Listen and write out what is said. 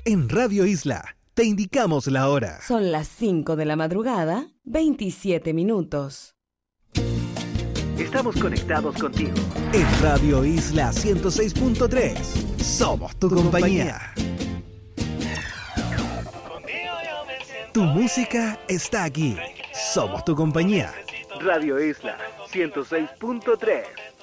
En Radio Isla, te indicamos la hora. Son las 5 de la madrugada, 27 minutos. Estamos conectados contigo. En Radio Isla 106.3. Somos tu compañía. Tu música está aquí. Somos tu compañía. Radio Isla 106.3.